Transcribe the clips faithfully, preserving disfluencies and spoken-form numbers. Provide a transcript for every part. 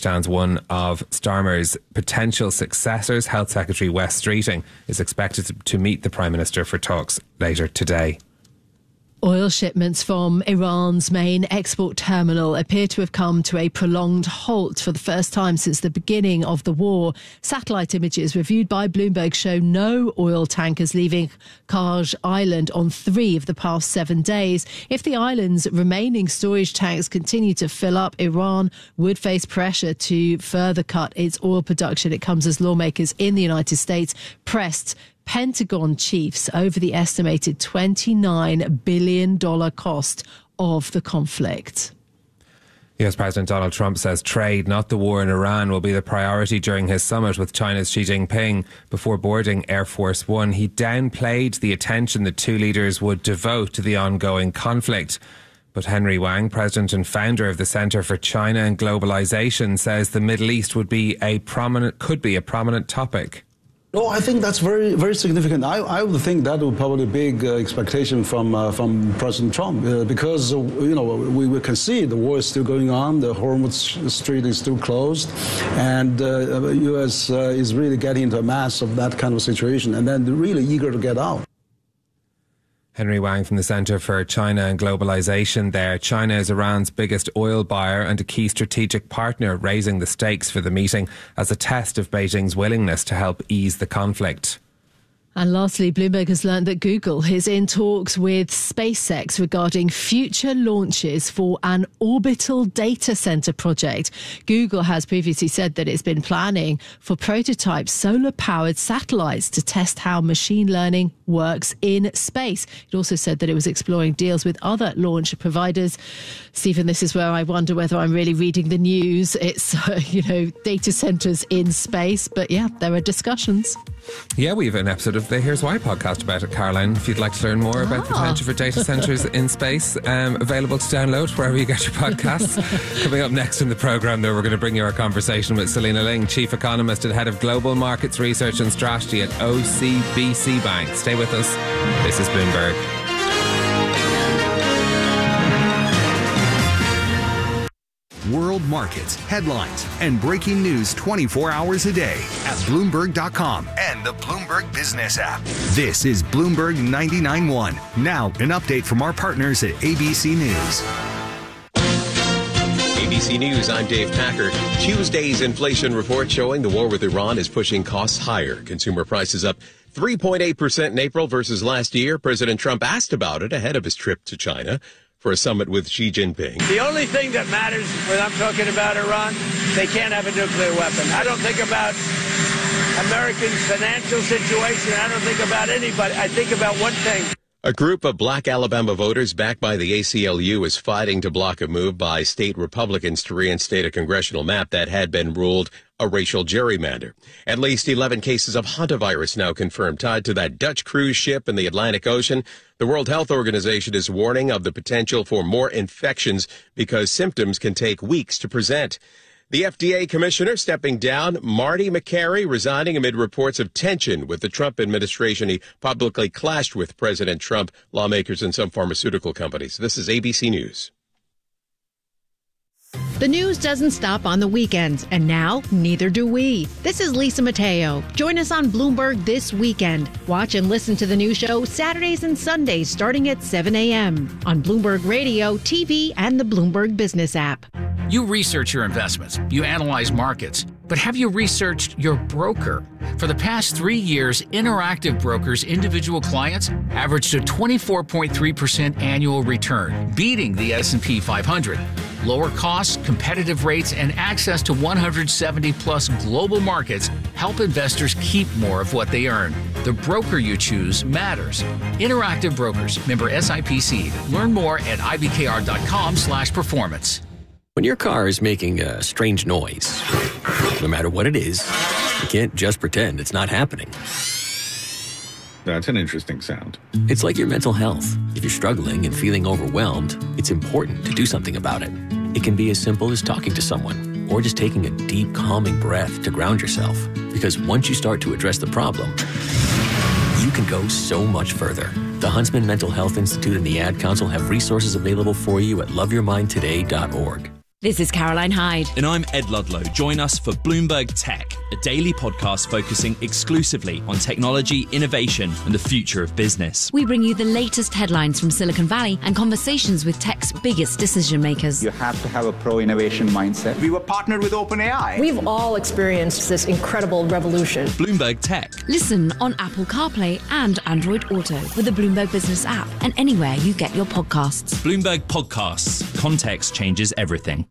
understands one of Starmer's potential successors, Health Secretary Wes Streeting, is expected to, to meet the Prime Minister for talks later today. Oil shipments from Iran's main export terminal appear to have come to a prolonged halt for the first time since the beginning of the war. Satellite images reviewed by Bloomberg show no oil tankers leaving Kaj Island on three of the past seven days. If the island's remaining storage tanks continue to fill up, Iran would face pressure to further cut its oil production. It comes as lawmakers in the United States pressed Pentagon chiefs over the estimated twenty-nine billion dollars cost of the conflict. U S President Donald Trump says trade, not the war in Iran, will be the priority during his summit with China's Xi Jinping. Before boarding Air Force One, he downplayed the attention the two leaders would devote to the ongoing conflict. But Henry Wang, president and founder of the Center for China and Globalization, says the Middle East would be a prominent, could be a prominent topic. Oh, I think that's very, very significant. I, I would think that would probably be a big uh, expectation from uh, from President Trump uh, because, uh, you know, we, we can see the war is still going on, the Hormuz Strait is still closed, and uh, the U S uh, is really getting into a mess of that kind of situation, and then they're really eager to get out. Henry Wang from the Center for China and Globalization there. China is Iran's biggest oil buyer and a key strategic partner, raising the stakes for the meeting as a test of Beijing's willingness to help ease the conflict. And lastly, Bloomberg has learned that Google is in talks with SpaceX regarding future launches for an orbital data center project. Google has previously said that it's been planning for prototype solar-powered satellites to test how machine learning works in space. It also said that it was exploring deals with other launch providers. Stephen, this is where I wonder whether I'm really reading the news. It's, uh, you know, data centers in space. But yeah, there are discussions. Yeah, we have an episode of the Here's Why podcast about it, Caroline, if you'd like to learn more about the potential for data centres in space. Um, available to download wherever you get your podcasts. Coming up next in the programme, though, we're going to bring you our conversation with Selena Ling, Chief Economist and Head of Global Markets Research and Strategy at O C B C Bank. Stay with us. This is Bloomberg. World markets, headlines, and breaking news twenty-four hours a day at Bloomberg dot com and the Bloomberg Business app. This is Bloomberg ninety-nine point one. Now, an update from our partners at A B C News. A B C News, I'm Dave Packer. Tuesday's inflation report showing the war with Iran is pushing costs higher. Consumer prices up three point eight percent in April versus last year. President Trump asked about it ahead of his trip to China for a summit with Xi Jinping. The only thing that matters when I'm talking about Iran, they can't have a nuclear weapon. I don't think about Americans' financial situation. I don't think about anybody. I think about one thing. A group of black Alabama voters backed by the A C L U is fighting to block a move by state Republicans to reinstate a congressional map that had been ruled a racial gerrymander. At least eleven cases of hantavirus now confirmed tied to that Dutch cruise ship in the Atlantic Ocean. The World Health Organization is warning of the potential for more infections because symptoms can take weeks to present. The F D A commissioner stepping down, Marty Makary resigning amid reports of tension with the Trump administration. He publicly clashed with President Trump, lawmakers, and some pharmaceutical companies. This is A B C News. The news doesn't stop on the weekends, and now neither do we. This is Lisa Mateo. Join us on Bloomberg this weekend. Watch and listen to the new show Saturdays and Sundays starting at seven a.m. on Bloomberg Radio, T V, and the Bloomberg Business app. You research your investments, you analyze markets, but have you researched your broker? For the past three years, Interactive Brokers' individual clients averaged a twenty-four point three percent annual return, beating the S and P five hundred. Lower costs, competitive rates, and access to one hundred seventy plus global markets help investors keep more of what they earn. The broker you choose matters. Interactive Brokers, member S I P C. Learn more at I B K R dot com slash performance. When your car is making a strange noise, no matter what it is, you can't just pretend it's not happening. That's an interesting sound. It's like your mental health. If you're struggling and feeling overwhelmed, it's important to do something about it. It can be as simple as talking to someone or just taking a deep, calming breath to ground yourself. Because once you start to address the problem, you can go so much further. The Huntsman Mental Health Institute and the Ad Council have resources available for you at love your mind today dot org. This is Caroline Hyde. And I'm Ed Ludlow. Join us for Bloomberg Tech, a daily podcast focusing exclusively on technology, innovation, and the future of business. We bring you the latest headlines from Silicon Valley and conversations with tech's biggest decision makers. You have to have a pro-innovation mindset. We were partnered with OpenAI. We've all experienced this incredible revolution. Bloomberg Tech. Listen on Apple CarPlay and Android Auto with the Bloomberg Business app and anywhere you get your podcasts. Bloomberg Podcasts. Context changes everything.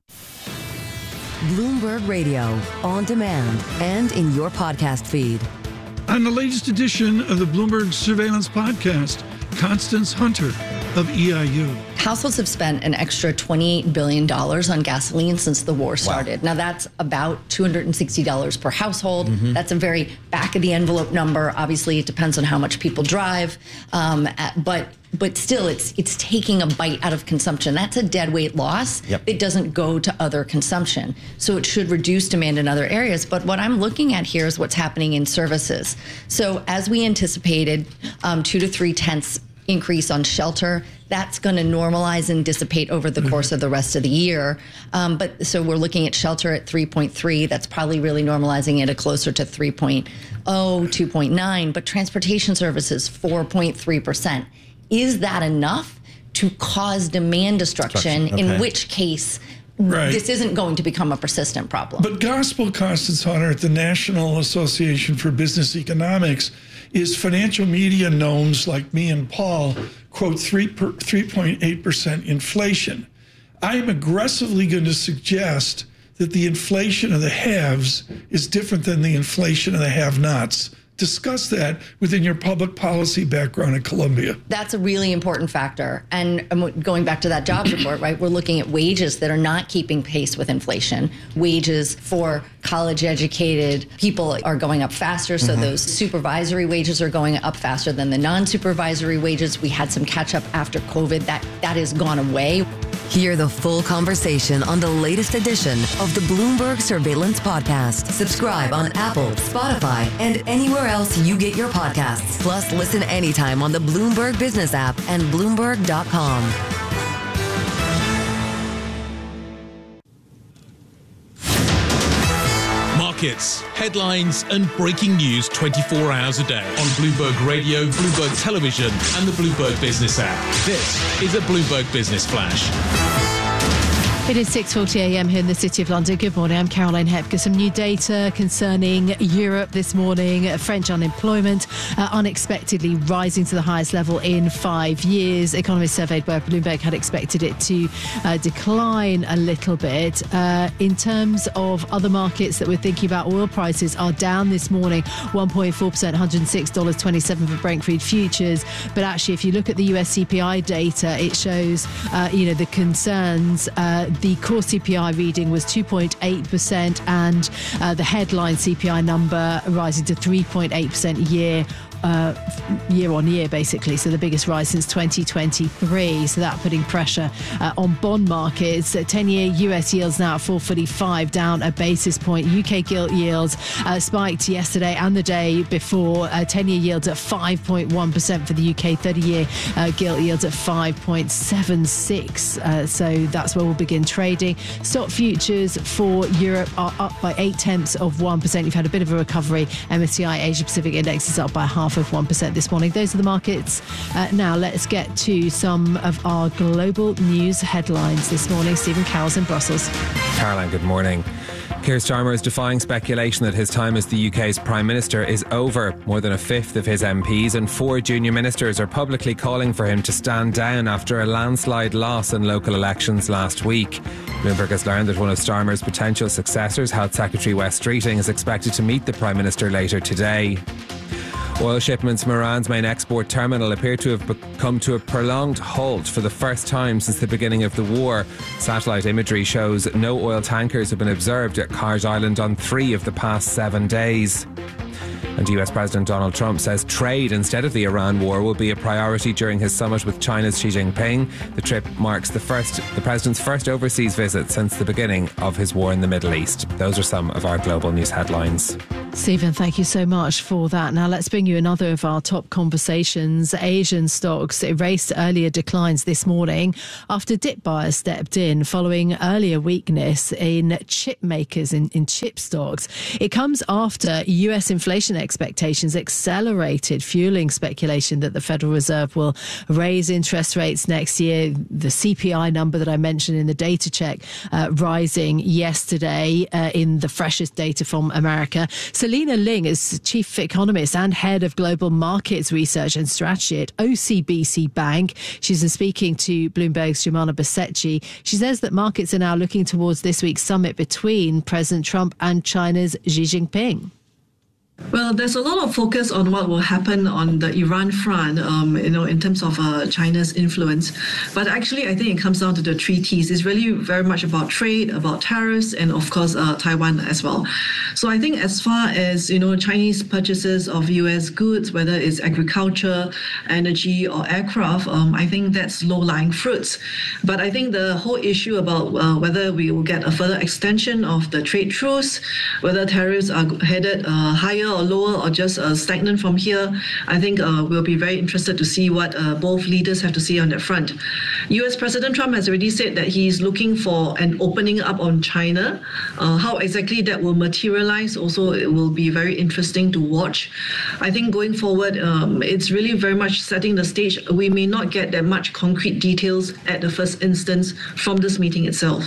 Bloomberg Radio, on demand and in your podcast feed. On the latest edition of the Bloomberg Surveillance Podcast, Constance Hunter of E I U. Households have spent an extra twenty-eight billion dollars on gasoline since the war started. Wow. Now, that's about two hundred sixty dollars per household. Mm-hmm. That's a very back-of-the-envelope number. Obviously, it depends on how much people drive. Um, but but still, it's it's taking a bite out of consumption. That's a deadweight loss. Yep. It doesn't go to other consumption. So it should reduce demand in other areas. But what I'm looking at here is what's happening in services. So as we anticipated, um, two to three tenths increase on shelter. That's going to normalize and dissipate over the course of the rest of the year. Um, but so we're looking at shelter at three point three. That's probably really normalizing it at closer to three point oh, two point nine. But transportation services, four point three percent. Is that enough to cause demand destruction? Okay. In which case, right, this isn't going to become a persistent problem. But gospel, Constance Hunter, at the National Association for Business Economics, is financial media gnomes like me and Paul quote three point eight percent inflation. I am aggressively going to suggest that the inflation of the haves is different than the inflation of the have-nots. Discuss that within your public policy background at Columbia. That's a really important factor. And going back to that jobs report, right, we're looking at wages that are not keeping pace with inflation. Wages for college-educated people are going up faster, so mm-hmm. those supervisory wages are going up faster than the non-supervisory wages. We had some catch-up after COVID. That, that has gone away. Hear the full conversation on the latest edition of the Bloomberg Surveillance Podcast. Subscribe on Apple, Spotify, and anywhere else you get your podcasts. Plus, listen anytime on the Bloomberg Business app and Bloomberg dot com. Markets, headlines, and breaking news twenty-four hours a day on Bloomberg Radio, Bloomberg Television, and the Bloomberg Business app. This is a Bloomberg Business Flash. It is six forty a m here in the City of London. Good morning, I'm Caroline Hepker. Some new data concerning Europe this morning. French unemployment uh, unexpectedly rising to the highest level in five years. Economists surveyed where Bloomberg had expected it to uh, decline a little bit. Uh, in terms of other markets that we're thinking about, oil prices are down this morning, one point four percent, one hundred six dollars and twenty-seven cents for Brent crude futures. But actually, if you look at the U S C P I data, it shows, uh, you know, the concerns. Uh, The core C P I reading was two point eight percent and uh, the headline C P I number rising to three point eight percent year Uh, year on year, basically. So the biggest rise since twenty twenty-three. So that putting pressure uh, on bond markets. ten-year U S yields now at four forty-five, down a basis point. U K gilt yields uh, spiked yesterday and the day before. Uh, ten-year yields at five point one percent for the U K. thirty-year uh, gilt yields at five point seven six. Uh, so that's where we'll begin trading. Stock futures for Europe are up by eight tenths of one percent. You've had a bit of a recovery. M S C I Asia Pacific Index is up by half of one percent this morning. Those are the markets. Uh, now let's get to some of our global news headlines this morning. Stephen Carroll's in Brussels. Caroline, good morning. Keir Starmer is defying speculation that his time as the U K's Prime Minister is over. More than a fifth of his M Ps and four junior ministers are publicly calling for him to stand down after a landslide loss in local elections last week. Bloomberg has learned that one of Starmer's potential successors, Health Secretary Wes Streeting, is expected to meet the Prime Minister later today. Oil shipments from Iran's main export terminal appear to have come to a prolonged halt for the first time since the beginning of the war. Satellite imagery shows no oil tankers have been observed at Kharj Island on three of the past seven days. And U S President Donald Trump says trade instead of the Iran war will be a priority during his summit with China's Xi Jinping. The trip marks the first, the president's first overseas visit since the beginning of his war in the Middle East. Those are some of our global news headlines. Stephen, thank you so much for that. Now let's bring you another of our top conversations. Asian stocks erased earlier declines this morning after dip buyers stepped in following earlier weakness in chip makers, in, in chip stocks. It comes after U S inflation expectations accelerated, fueling speculation that the Federal Reserve will raise interest rates next year. The C P I number that I mentioned in the data check uh, rising yesterday uh, in the freshest data from America. Selena Ling is Chief Economist and Head of Global Markets Research and Strategy at O C B C Bank. She's been speaking to Bloomberg's Jumana Basecci. She says that markets are now looking towards this week's summit between President Trump and China's Xi Jinping. Well, there's a lot of focus on what will happen on the Iran front, um, you know, in terms of uh, China's influence. But actually, I think it comes down to the three T's. It's really very much about trade, about tariffs, and of course, uh, Taiwan as well. So I think as far as, you know, Chinese purchases of U S goods, whether it's agriculture, energy, or aircraft, um, I think that's low-lying fruits. But I think the whole issue about uh, whether we will get a further extension of the trade truce, whether tariffs are headed uh, higher or lower or just uh, stagnant from here, I think uh, we'll be very interested to see what uh, both leaders have to say on that front. U S President Trump has already said that he's looking for an opening up on China. Uh, how exactly that will materialize also, it will be very interesting to watch. I think going forward, um, it's really very much setting the stage. We may not get that much concrete details at the first instance from this meeting itself.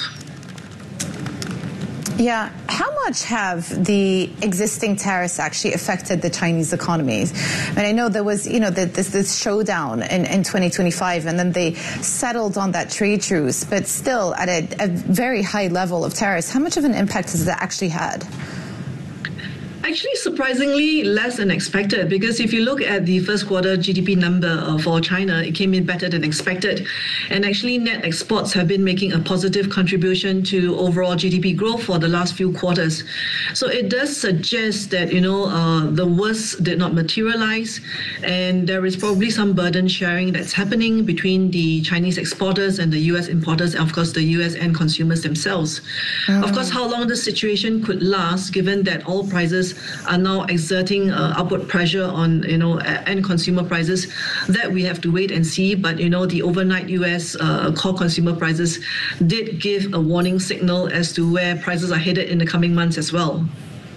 Yeah. How much have the existing tariffs actually affected the Chinese economy? I mean, I know there was, you know, this, this showdown in, in twenty twenty-five, and then they settled on that trade truce, but still at a, a very high level of tariffs. How much of an impact has that actually had? Actually, surprisingly less than expected, because if you look at the first quarter G D P number uh, for China, it came in better than expected. And actually, net exports have been making a positive contribution to overall G D P growth for the last few quarters. So it does suggest that, you know, uh, the worst did not materialize, and there is probably some burden sharing that's happening between the Chinese exporters and the U S importers, and of course, the U S end consumers themselves. Mm. Of course, how long the situation could last, given that all prices are now exerting uh, upward pressure on, you know, end consumer prices, that we have to wait and see. But, you know, the overnight U S uh, core consumer prices did give a warning signal as to where prices are headed in the coming months as well.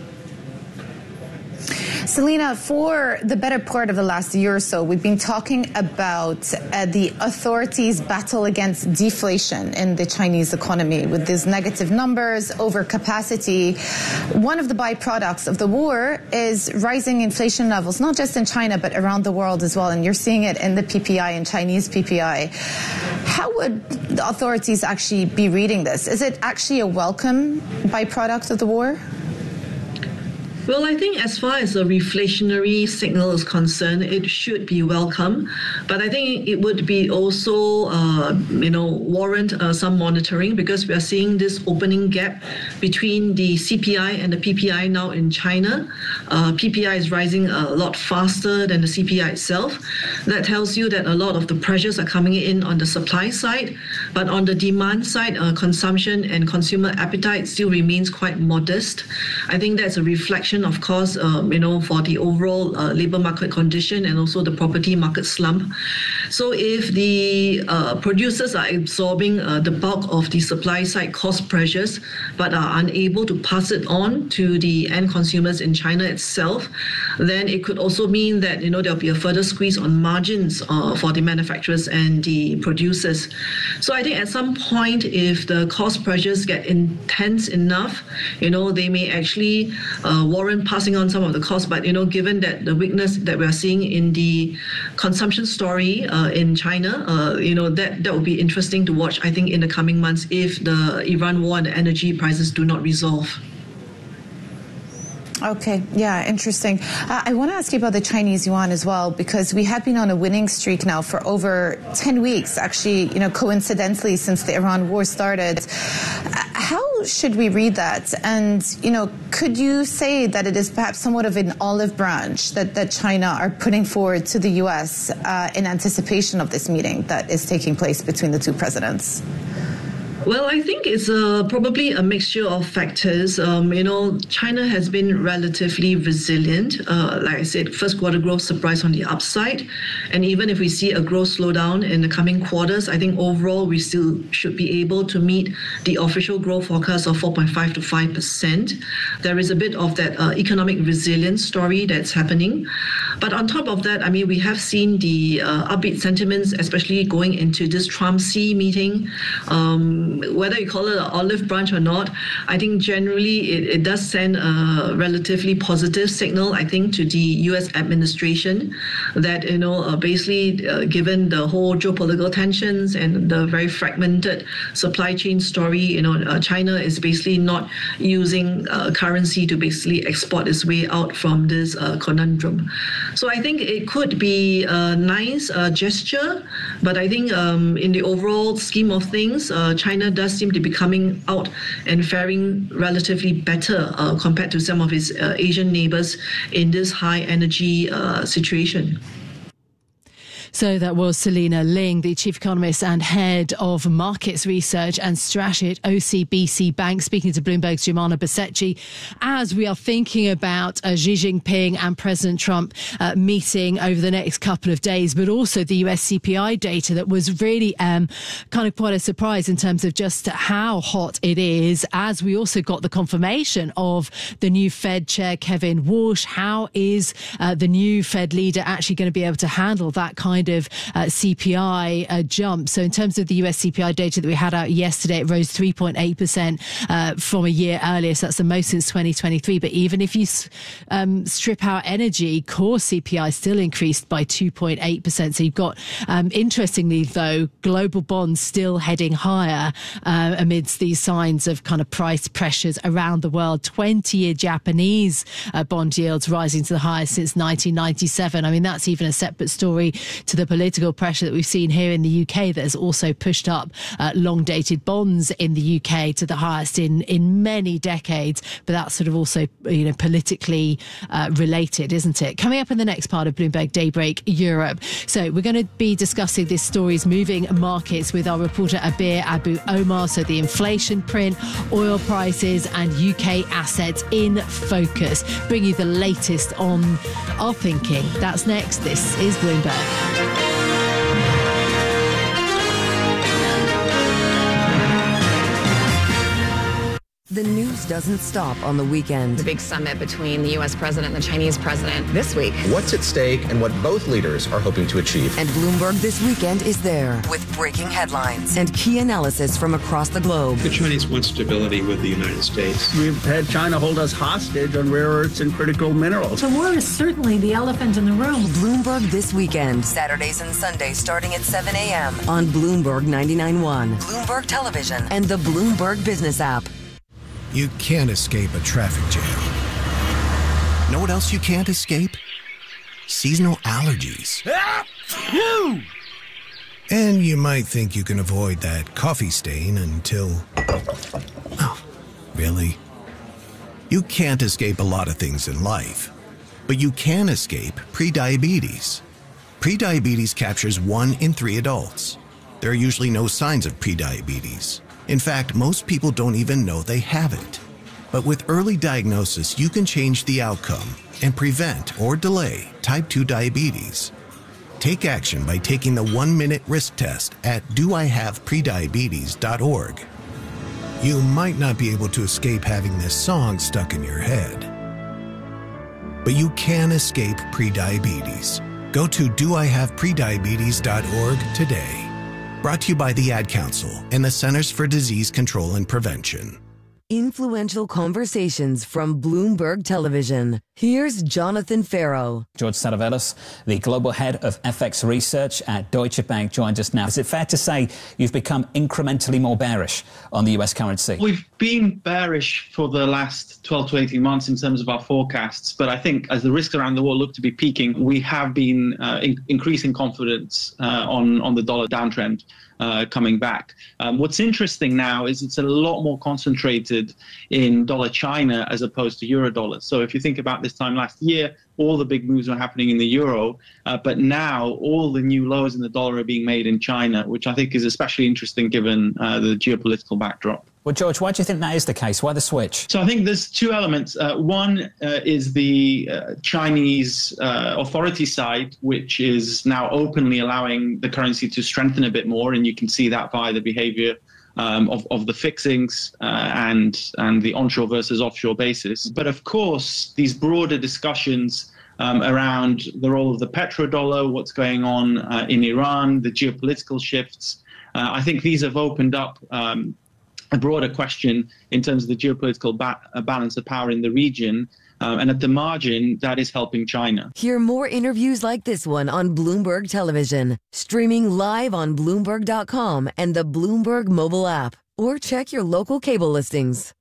Selena, for the better part of the last year or so, we've been talking about uh, the authorities' battle against deflation in the Chinese economy with these negative numbers, overcapacity. One of the byproducts of the war is rising inflation levels, not just in China, but around the world as well. And you're seeing it in the P P I and Chinese P P I. How would the authorities actually be reading this? Is it actually a welcome byproduct of the war? Well, I think as far as a reflationary signal is concerned, it should be welcome. But I think it would be also, uh, you know, warrant uh, some monitoring, because we are seeing this opening gap between the C P I and the P P I now in China. Uh, P P I is rising a lot faster than the C P I itself. That tells you that a lot of the pressures are coming in on the supply side. But on the demand side, uh, consumption and consumer appetite still remains quite modest. I think that's a reflection, of course, um, you know, for the overall uh, labor market condition and also the property market slump. So if the uh, producers are absorbing uh, the bulk of the supply side cost pressures, but are unable to pass it on to the end consumers in China itself, then it could also mean that, you know, there'll be a further squeeze on margins uh, for the manufacturers and the producers. So I think at some point, if the cost pressures get intense enough, you know, they may actually uh, warrant passing on some of the costs. But, you know, given that the weakness that we are seeing in the consumption story uh, in China, uh, you know, that, that will be interesting to watch, I think, in the coming months if the Iran war and the energy prices do not resolve. Okay, yeah, interesting. Uh, I want to ask you about the Chinese yuan as well, because we have been on a winning streak now for over ten weeks, actually, you know, coincidentally since the Iran war started. Uh, how should we read that? And, you know, could you say that it is perhaps somewhat of an olive branch that, that China are putting forward to the U S uh, in anticipation of this meeting that is taking place between the two presidents? Well, I think it's uh, probably a mixture of factors. Um, you know, China has been relatively resilient. Uh, like I said, first quarter growth surprise on the upside. And even if we see a growth slowdown in the coming quarters, I think overall we still should be able to meet the official growth forecast of four point five to five percent. There is a bit of that uh, economic resilience story that's happening. But on top of that, I mean, we have seen the uh, upbeat sentiments, especially going into this Trump-Xi meeting. Um, whether you call it an olive branch or not, I think generally it, it does send a relatively positive signal, I think, to the U S administration that, you know, uh, basically uh, given the whole geopolitical tensions and the very fragmented supply chain story, you know, uh, China is basically not using uh, currency to basically export its way out from this uh, conundrum. So I think it could be a nice uh, gesture, but I think um, in the overall scheme of things, uh, China does seem to be coming out and faring relatively better uh, compared to some of its uh, Asian neighbors in this high energy uh, situation. So that was Selena Ling, the Chief Economist and Head of Markets Research and Strategy at O C B C Bank, speaking to Bloomberg's Jumana Basecci, as we are thinking about uh, Xi Jinping and President Trump uh, meeting over the next couple of days, but also the U S C P I data that was really um, kind of quite a surprise in terms of just how hot it is, as we also got the confirmation of the new Fed Chair, Kevin Walsh. How is uh, the new Fed leader actually going to be able to handle that kind of uh, C P I uh, jump? So in terms of the U S C P I data that we had out yesterday, it rose three point eight percent uh, from a year earlier. So that's the most since twenty twenty-three. But even if you um, strip out energy, core C P I still increased by two point eight percent. So you've got, um, interestingly though, global bonds still heading higher uh, amidst these signs of kind of price pressures around the world. twenty-year Japanese uh, bond yields rising to the highest since nineteen ninety-seven. I mean, that's even a separate story to the political pressure that we've seen here in the U K that has also pushed up uh, long-dated bonds in the U K to the highest in, in many decades. But that's sort of also, you know, politically uh, related, isn't it? Coming up in the next part of Bloomberg Daybreak Europe. So we're going to be discussing this story's moving markets with our reporter Abir Abu Omar. So the inflation print, oil prices and U K assets in focus. Bring you the latest on our thinking. That's next. This is Bloomberg. The news doesn't stop on the weekend. The big summit between the U S president and the Chinese president this week. What's at stake and what both leaders are hoping to achieve. And Bloomberg This Weekend is there with breaking headlines and key analysis from across the globe. The Chinese want stability with the United States. We've had China hold us hostage on rare earths and critical minerals. The war is certainly the elephant in the room. Bloomberg This Weekend, Saturdays and Sundays starting at seven a.m. on Bloomberg ninety-nine point one, Bloomberg Television, and the Bloomberg Business app. You can't escape a traffic jam. Know what else you can't escape? Seasonal allergies. And you might think you can avoid that coffee stain until... Oh, really? You can't escape a lot of things in life, but you can escape prediabetes. Prediabetes captures one in three adults. There are usually no signs of prediabetes. In fact, most people don't even know they have it. But with early diagnosis, you can change the outcome and prevent or delay type two diabetes. Take action by taking the one-minute risk test at do I have prediabetes dot org. You might not be able to escape having this song stuck in your head, but you can escape prediabetes. Go to do I have prediabetes dot org today. Brought to you by the Ad Council and the Centers for Disease Control and Prevention. Influential conversations from Bloomberg Television. Here's Jonathan Farrow. George Saravelis, the global head of F X research at Deutsche Bank, joins us now. Is it fair to say you've become incrementally more bearish on the U S currency? We've been bearish for the last twelve to eighteen months in terms of our forecasts, but I think as the risks around the world look to be peaking, we have been uh, in- increasing confidence uh, on, on the dollar downtrend. uh, coming back. Um, what's interesting now is it's a lot more concentrated in dollar China as opposed to euro dollar. So if you think about this time last year, all the big moves were happening in the euro, uh, but now all the new lows in the dollar are being made in China, which I think is especially interesting given uh, the geopolitical backdrop. Well, George, why do you think that is the case? Why the switch? So I think there's two elements. Uh, one uh, is the uh, Chinese uh, authority side, which is now openly allowing the currency to strengthen a bit more, and you can see that via the behavior um, of, of the fixings uh, and, and the onshore versus offshore basis. But of course, these broader discussions um, around the role of the petrodollar, what's going on uh, in Iran, the geopolitical shifts, uh, I think these have opened up um, a broader question in terms of the geopolitical ba- balance of power in the region. Um, and at the margin, that is helping China. Hear more interviews like this one on Bloomberg Television, streaming live on Bloomberg dot com and the Bloomberg mobile app, or check your local cable listings.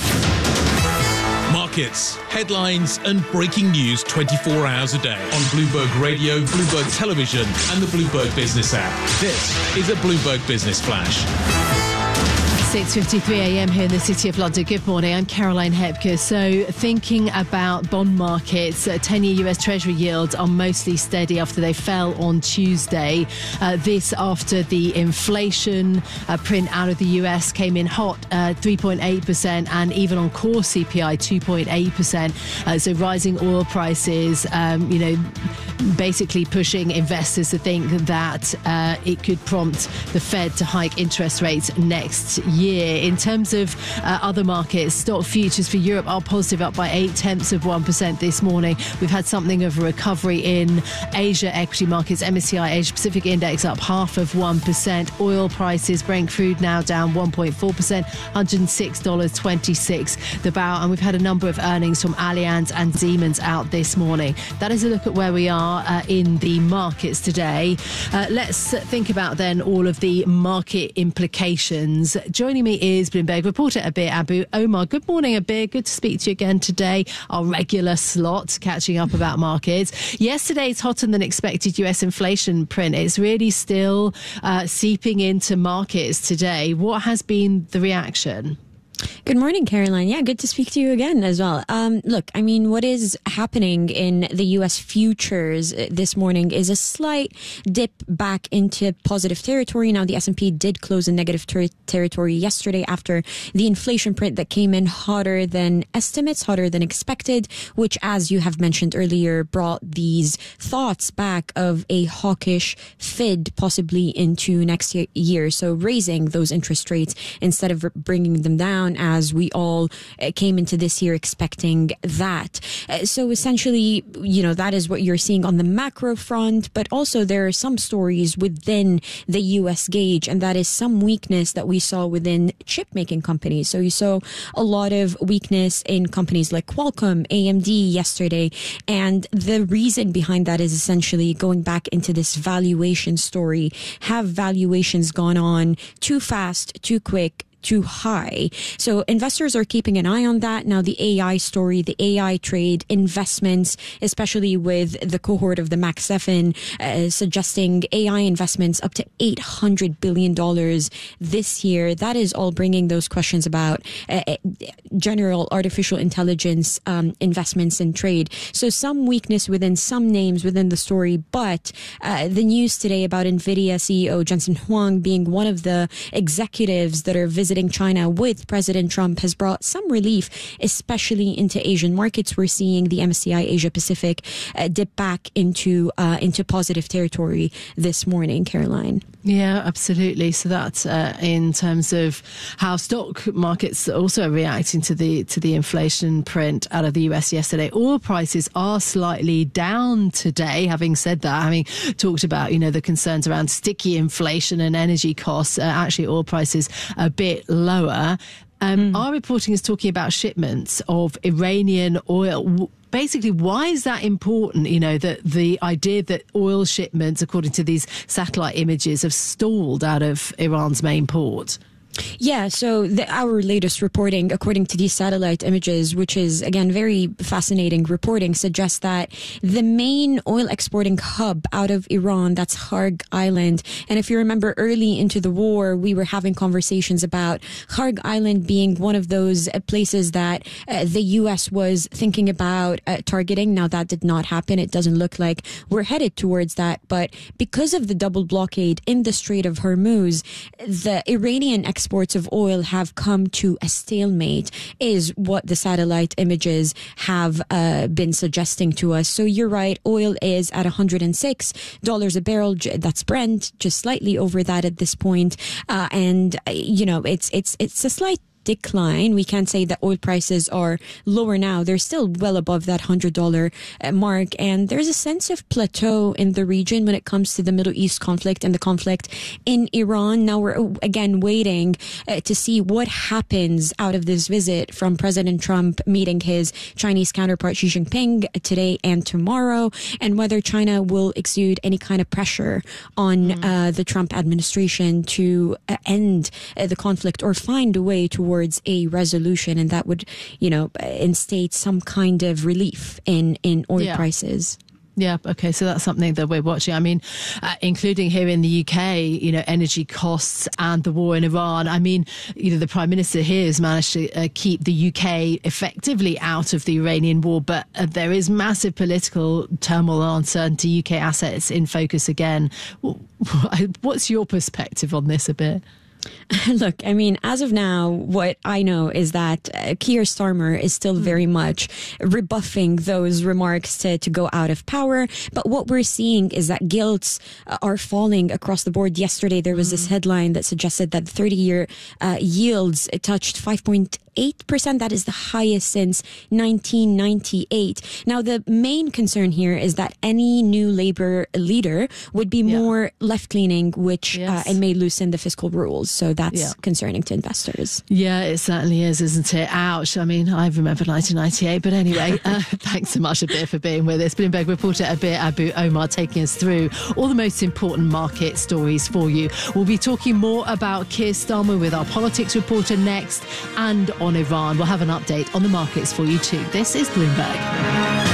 Markets, headlines and breaking news twenty-four hours a day on Bloomberg Radio, Bloomberg Television and the Bloomberg Business app. This is a Bloomberg Business Flash. six fifty-three a.m. here in the City of London. Good morning, I'm Caroline Hepker. So thinking about bond markets, uh, ten-year U S Treasury yields are mostly steady after they fell on Tuesday. Uh, this after the inflation uh, print out of the U S came in hot, uh, three point eight percent, and even on core C P I, two point eight percent. Uh, so rising oil prices, um, you know, basically pushing investors to think that uh, it could prompt the Fed to hike interest rates next year. In terms of uh, other markets, stock futures for Europe are positive, up by eight tenths of one percent this morning. We've had something of a recovery in Asia equity markets. M S C I Asia Pacific Index up half of one percent. Oil prices, Brent crude now down one point four percent, one hundred six dollars and twenty-six cents the barrel. And we've had a number of earnings from Allianz and Siemens out this morning. That is a look at where we are uh, in the markets today. Uh, let's think about then all of the market implications. Joining me is Bloomberg reporter Abir Abu Omar. Good morning, Abir. Good to speak to you again today. Our regular slot, catching up about markets. Yesterday's hotter than expected U S inflation print. It's really still uh, seeping into markets today. What has been the reaction? Good morning, Caroline. Yeah, good to speak to you again as well. Um, look, I mean, what is happening in the U S futures this morning is a slight dip back into positive territory. Now, the S and P did close in negative ter- territory yesterday after the inflation print that came in hotter than estimates, hotter than expected, which, as you have mentioned earlier, brought these thoughts back of a hawkish Fed possibly into next year. So raising those interest rates instead of bringing them down, as we all uh, came into this year expecting that. Uh, so essentially, you know, that is what you're seeing on the macro front, but also there are some stories within the U S gauge, and that is some weakness that we saw within chip making companies. So you saw a lot of weakness in companies like Qualcomm, A M D yesterday, and the reason behind that is essentially going back into this valuation story. Have valuations gone on too fast, too quick, too high? So investors are keeping an eye on that. Now, the A I story, the A I trade, investments, especially with the cohort of the Mag seven, uh, suggesting A I investments up to eight hundred billion dollars this year. That is all bringing those questions about uh, general artificial intelligence um, investments and trade. So some weakness within some names within the story, but uh, the news today about NVIDIA C E O Jensen Huang being one of the executives that are visiting China with President Trump has brought some relief, especially into Asian markets. We're seeing the M S C I Asia Pacific uh, dip back into uh, into positive territory this morning, Caroline. Yeah, absolutely. So that's uh, in terms of how stock markets also are reacting to the to the inflation print out of the U S yesterday. Oil prices are slightly down today. Having said that, having talked about, you know, the concerns around sticky inflation and energy costs, uh, actually oil prices a bit lower. Um, mm. Our reporting is talking about shipments of Iranian oil. Basically, why is that important? You know, that the idea that oil shipments, according to these satellite images, have stalled out of Iran's main port. Yeah, so the, our latest reporting, according to these satellite images, which is, again, very fascinating reporting, suggests that the main oil exporting hub out of Iran, that's Kharg Island. And if you remember early into the war, we were having conversations about Kharg Island being one of those places that uh, the U S was thinking about uh, targeting. Now, that did not happen. It doesn't look like we're headed towards that. But because of the double blockade in the Strait of Hormuz, the Iranian exports of oil have come to a stalemate, is what the satellite images have uh, been suggesting to us. So you're right, oil is at one hundred six dollars a barrel. That's Brent, just slightly over that at this point. Uh, and, uh, you know, it's it's it's a slight decline. We can't say that oil prices are lower now. They're still well above that one hundred dollars mark. And there's a sense of plateau in the region when it comes to the Middle East conflict and the conflict in Iran. Now we're again waiting uh, to see what happens out of this visit from President Trump meeting his Chinese counterpart Xi Jinping today and tomorrow, and whether China will exude any kind of pressure on mm. uh, the Trump administration to uh, end uh, the conflict or find a way towards a resolution, and that would, you know, instate some kind of relief in, in oil yeah. prices. Yeah, okay, so that's something that we're watching. I mean, uh, including here in the U K, you know, energy costs and the war in Iran. I mean, you know, the Prime Minister here has managed to uh, keep the U K effectively out of the Iranian war, but uh, there is massive political turmoil and uncertainty, U K assets in focus again. What's your perspective on this a bit? Look, I mean, as of now, what I know is that uh, Keir Starmer is still very much rebuffing those remarks to, to go out of power. But what we're seeing is that gilts uh, are falling across the board. Yesterday, there was this headline that suggested that thirty-year uh, yields touched five point eight percent. That is the highest since nineteen ninety-eight. Now, the main concern here is that any new Labour leader would be yeah. more left-leaning, which yes. uh, and may loosen the fiscal rules. So that's yeah. concerning to investors. Yeah, it certainly is, isn't it? Ouch. I mean, I remember nineteen ninety-eight. But anyway, uh, thanks so much, Abir, for being with us. Bloomberg reporter Abir Abu Omar taking us through all the most important market stories for you. We'll be talking more about Keir Starmer with our politics reporter next, and on Iran. We'll have an update on the markets for you too. This is Bloomberg.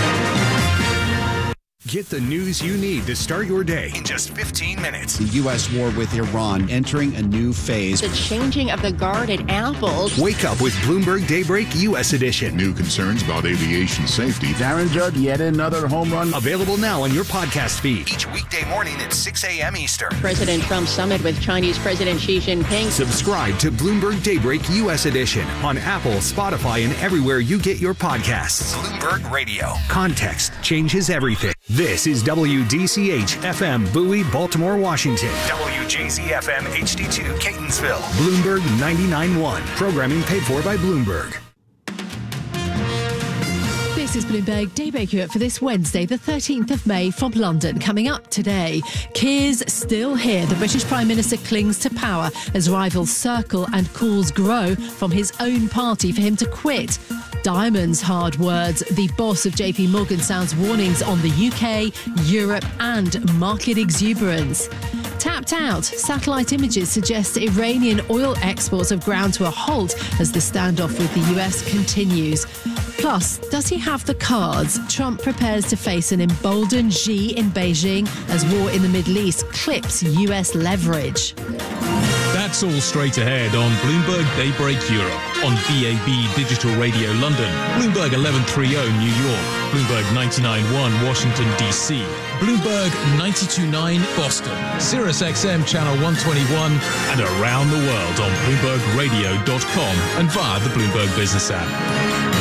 Get the news you need to start your day in just fifteen minutes. The U S war with Iran entering a new phase. The changing of the guard at Apple. Wake up with Bloomberg Daybreak U S Edition. New concerns about aviation safety. Darren Judd, yet another home run. Available now on your podcast feed. Each weekday morning at six a.m. Eastern. President Trump summit with Chinese President Xi Jinping. Subscribe to Bloomberg Daybreak U S Edition on Apple, Spotify, and everywhere you get your podcasts. Bloomberg Radio. Context changes everything. This is W D C H F M Bowie, Baltimore, Washington. W J Z F M H D two Catonsville. Bloomberg ninety-nine point one. Programming paid for by Bloomberg. This is Bloomberg Daybreak Europe for this Wednesday, the thirteenth of May, from London. Coming up today, Keir's still here. The British Prime Minister clings to power as rivals circle and calls grow from his own party for him to quit. Diamond's hard words. The boss of J P Morgan sounds warnings on the U K, Europe and market exuberance. Tapped out. Satellite images suggest Iranian oil exports have ground to a halt as the standoff with the U S continues. Plus, does he have the cards? Trump prepares to face an emboldened Xi in Beijing as war in the Middle East clips U S leverage. That's all straight ahead on Bloomberg Daybreak Europe, on B A B Digital Radio London, Bloomberg eleven thirty New York, Bloomberg ninety-nine point one Washington, D C, Bloomberg ninety-two point nine Boston, Sirius X M Channel one twenty-one, and around the world on Bloomberg Radio dot com and via the Bloomberg Business app.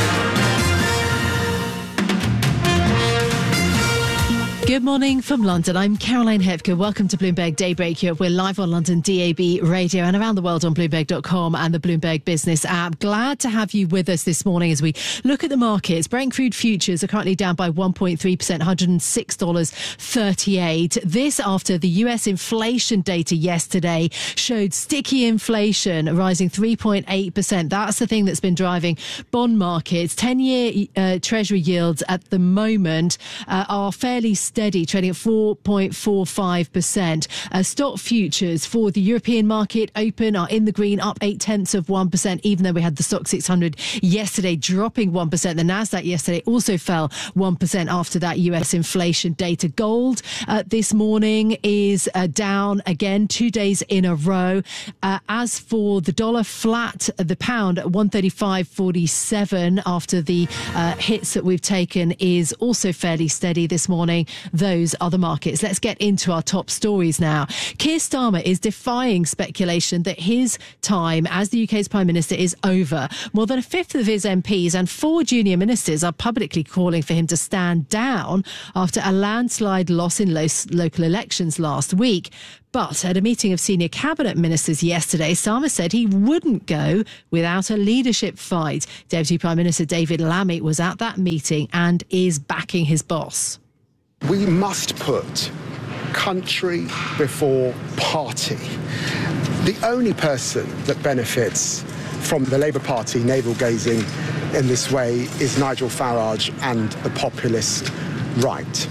Good morning from London. I'm Caroline Hepker. Welcome to Bloomberg Daybreak Europe. We're live on London D A B radio and around the world on Bloomberg dot com and the Bloomberg Business app. Glad to have you with us this morning as we look at the markets. Brent crude futures are currently down by one point three percent, one hundred six dollars thirty-eight. This after the U S inflation data yesterday showed sticky inflation rising three point eight percent. That's the thing that's been driving bond markets. ten-year uh, Treasury yields at the moment uh, are fairly stable. steady, trading at four point four five percent. Uh, stock futures for the European market open are in the green, up eight tenths of one percent, even though we had the stock six hundred yesterday dropping one percent. The Nasdaq yesterday also fell one percent after that U S inflation data. Gold uh, this morning is uh, down again, two days in a row. Uh, as for the dollar, flat, the pound at one thirty-five forty-seven after the uh, hits that we've taken is also fairly steady this morning. Those are the markets. Let's get into our top stories now. Keir Starmer is defying speculation that his time as the U K's Prime Minister is over. More than a fifth of his M Ps and four junior ministers are publicly calling for him to stand down after a landslide loss in lo- local elections last week. But at a meeting of senior cabinet ministers yesterday, Starmer said he wouldn't go without a leadership fight. Deputy Prime Minister David Lammy was at that meeting and is backing his boss. We must put country before party. The only person that benefits from the Labour Party navel-gazing in this way is Nigel Farage and the populist right.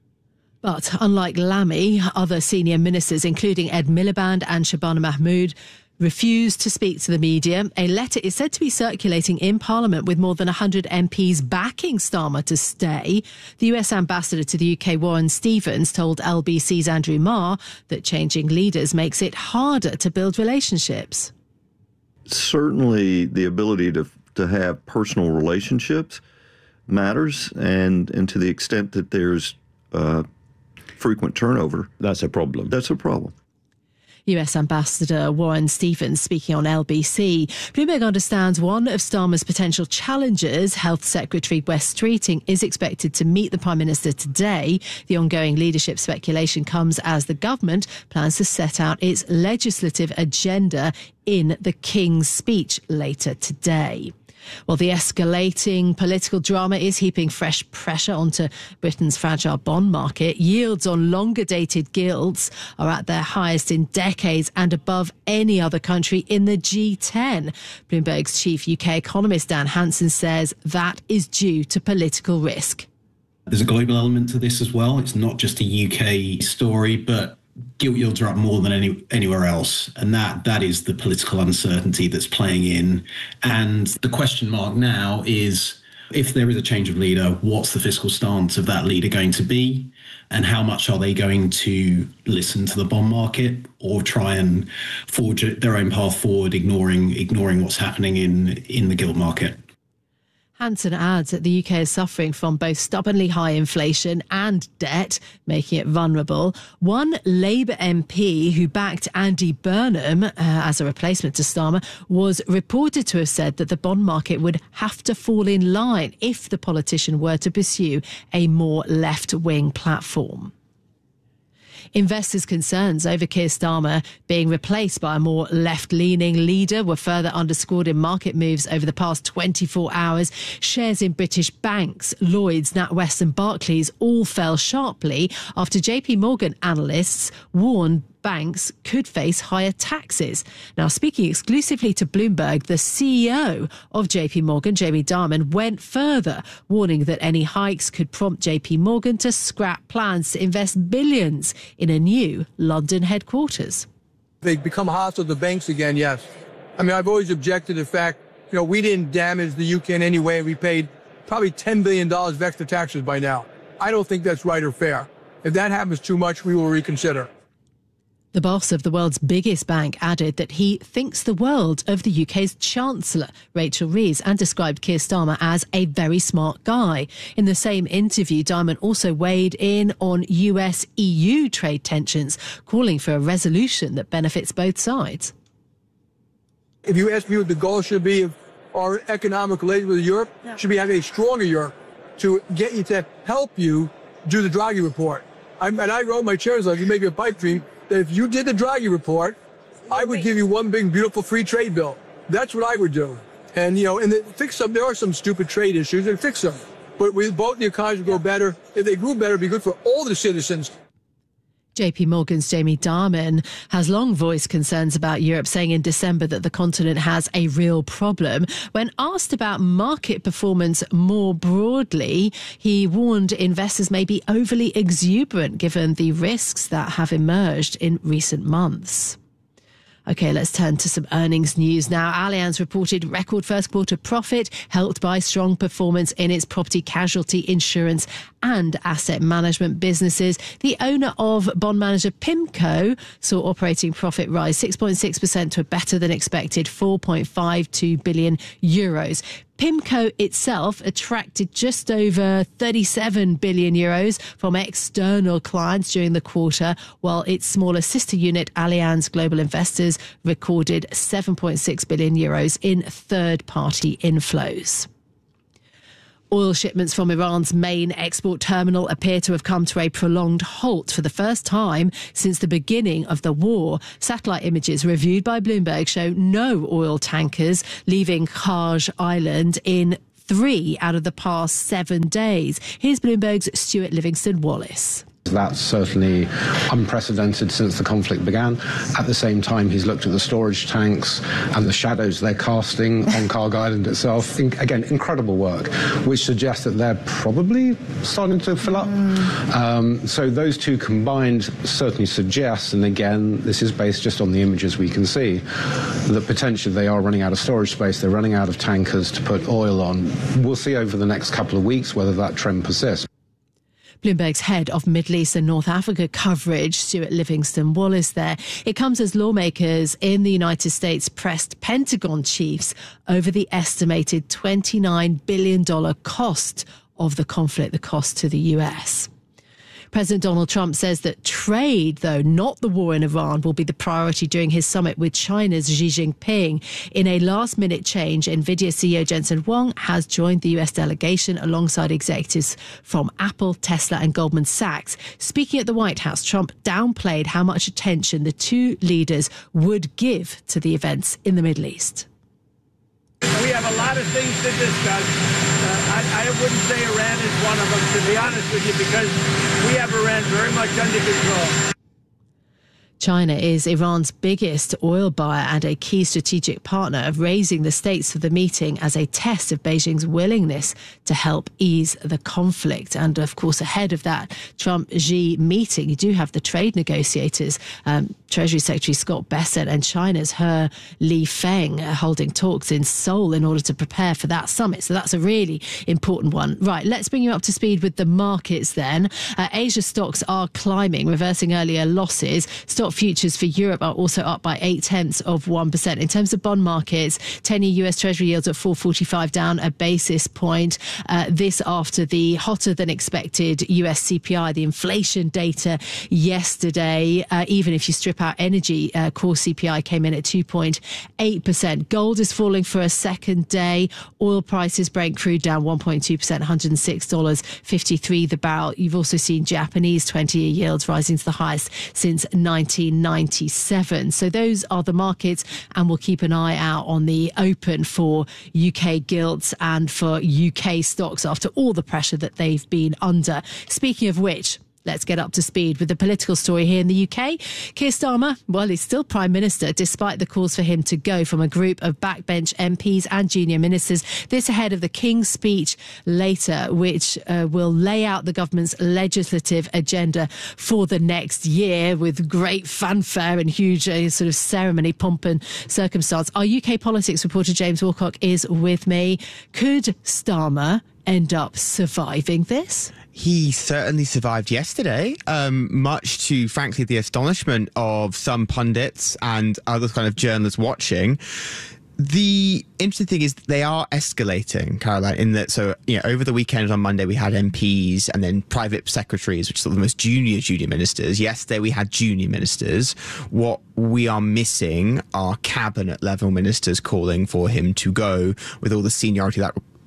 But unlike Lammy, other senior ministers, including Ed Miliband and Shabana Mahmood, refused to speak to the media. A letter is said to be circulating in Parliament with more than one hundred M Ps backing Starmer to stay. The U S ambassador to the U K, Warren Stevens, told L B C's Andrew Marr that changing leaders makes it harder to build relationships. Certainly the ability to to have personal relationships matters, and, and to the extent that there's uh, frequent turnover, that's a problem. That's a problem. U S Ambassador Warren Stevens speaking on L B C. Bloomberg understands one of Starmer's potential challengers, Health Secretary Wes Streeting, is expected to meet the Prime Minister today. The ongoing leadership speculation comes as the government plans to set out its legislative agenda in the King's speech later today. Well, the escalating political drama is heaping fresh pressure onto Britain's fragile bond market. Yields on longer-dated gilts are at their highest in decades and above any other country in the G ten. Bloomberg's chief U K economist Dan Hansen says that is due to political risk. There's a global element to this as well. It's not just a U K story, but gilt yields are up more than any, anywhere else. And that that is the political uncertainty that's playing in. And the question mark now is, if there is a change of leader, what's the fiscal stance of that leader going to be? And how much are they going to listen to the bond market or try and forge their own path forward, ignoring ignoring what's happening in, in the gilt market? Hansen adds that the U K is suffering from both stubbornly high inflation and debt, making it vulnerable. One Labour M P who backed Andy Burnham uh, as a replacement to Starmer was reported to have said that the bond market would have to fall in line if the politician were to pursue a more left-wing platform. Investors' concerns over Keir Starmer being replaced by a more left-leaning leader were further underscored in market moves over the past twenty-four hours. Shares in British banks, Lloyds, NatWest and Barclays all fell sharply after J P Morgan analysts warned banks could face higher taxes. Now, speaking exclusively to Bloomberg, the C E O of J P Morgan, Jamie Dimon, went further, warning that any hikes could prompt J P Morgan to scrap plans to invest billions in a new London headquarters. They become hostile to banks again, yes. I mean, I've always objected to the fact, you know, we didn't damage the U K in any way. We paid probably ten billion dollars of extra taxes by now. I don't think that's right or fair. If that happens too much, we will reconsider. The boss of the world's biggest bank added that he thinks the world of the U K's Chancellor, Rachel Reeves, and described Keir Starmer as a very smart guy. In the same interview, Dimon also weighed in on U S E U trade tensions, calling for a resolution that benefits both sides. If you ask me what the goal should be of our economic relations with Europe, yeah. should be having a stronger Europe to get you to help you do the Draghi report. I'm, and I wrote my chair's letter, maybe a pipe dream, that if you did the Draghi report, I would give you one big, beautiful free trade bill. That's what I would do. And, you know, and fix them. There are some stupid trade issues, and fix them. But with both the economies would go better. If they grew better, it'd be good for all the citizens. J P Morgan's Jamie Dimon has long voiced concerns about Europe, saying in December that the continent has a real problem. When asked about market performance more broadly, he warned investors may be overly exuberant given the risks that have emerged in recent months. OK, let's turn to some earnings news now. Allianz reported record first quarter profit, helped by strong performance in its property casualty insurance and asset management businesses. The owner of bond manager PIMCO saw operating profit rise six point six percent to a better than expected four point five two billion euros. PIMCO itself attracted just over thirty-seven billion euros from external clients during the quarter, while its smaller sister unit, Allianz Global Investors, recorded seven point six billion euros in third-party inflows. Oil shipments from Iran's main export terminal appear to have come to a prolonged halt for the first time since the beginning of the war. Satellite images reviewed by Bloomberg show no oil tankers leaving Kharj Island in three out of the past seven days. Here's Bloomberg's Stuart Livingston-Wallace. That's certainly unprecedented since the conflict began. At the same time, he's looked at the storage tanks and the shadows they're casting on Kharg Island itself. In, again, incredible work, which suggests that they're probably starting to fill up. Mm. Um, so those two combined certainly suggest, and again, this is based just on the images we can see, that potentially they are running out of storage space, they're running out of tankers to put oil on. We'll see over the next couple of weeks whether that trend persists. Bloomberg's head of Middle East and North Africa coverage, Stuart Livingston-Wallace there. It comes as lawmakers in the United States pressed Pentagon chiefs over the estimated twenty-nine billion dollars cost of the conflict, the cost to the U S. President Donald Trump says that trade, though not the war in Iran, will be the priority during his summit with China's Xi Jinping. In a last-minute change, NVIDIA C E O Jensen Huang has joined the U S delegation alongside executives from Apple, Tesla and Goldman Sachs. Speaking at the White House, Trump downplayed how much attention the two leaders would give to the events in the Middle East. We have a lot of things to discuss. Uh, I, I wouldn't say Iran is one of them, to be honest with you, because we have Iran very much under control. China is Iran's biggest oil buyer and a key strategic partner, raising the stakes for the meeting as a test of Beijing's willingness to help ease the conflict. And of course, ahead of that Trump-Xi meeting, you do have the trade negotiators, um, Treasury Secretary Scott Bessent and China's He Lifeng, uh, holding talks in Seoul in order to prepare for that summit. So that's a really important one. Right, let's bring you up to speed with the markets then. Uh, Asia stocks are climbing, reversing earlier losses. Stock futures for Europe are also up by eight tenths of one percent. In terms of bond markets, ten-year U S Treasury yields at four forty-five, down a basis point. Uh, this after the hotter than expected U S C P I, the inflation data yesterday. Uh, even if you strip out energy, uh, core C P I came in at two point eight percent. Gold is falling for a second day. Oil prices, Brent crude down one point two percent, one hundred six dollars fifty-three the barrel. You've also seen Japanese twenty-year yields rising to the highest since nineteen ninety-seven. So those are the markets, and we'll keep an eye out on the open for U K gilts and for U K stocks after all the pressure that they've been under. Speaking of which, let's get up to speed with the political story here in the U K. Keir Starmer, well, he's still Prime Minister despite the calls for him to go from a group of backbench M Ps and junior ministers. This ahead of the King's speech later, which uh, will lay out the government's legislative agenda for the next year with great fanfare and huge uh, sort of ceremony, pomp and circumstance. Our U K politics reporter James Wilcock is with me. Could Starmer end up surviving this? He certainly survived yesterday, um, much to, frankly, the astonishment of some pundits and other kind of journalists watching. The interesting thing is they are escalating, Caroline, in that, so, you know, over the weekend on Monday, we had M Ps and then private secretaries, which are the most junior junior ministers. Yesterday, we had junior ministers. What we are missing are cabinet level ministers calling for him to go, with all the seniority that